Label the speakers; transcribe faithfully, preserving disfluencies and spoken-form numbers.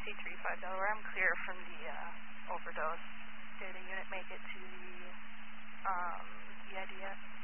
Speaker 1: C three five Delaware. I'm clear from the uh, overdose. Did the unit make it to the um, E I D yet?